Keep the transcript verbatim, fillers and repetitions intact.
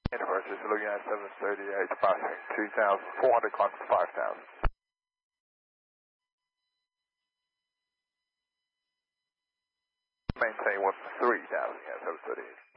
Universe is looking at seven thirty-eight, passing two thousand four hundred climbs to five thousand. Maintain one three thousand, yeah, seven thirty-eight.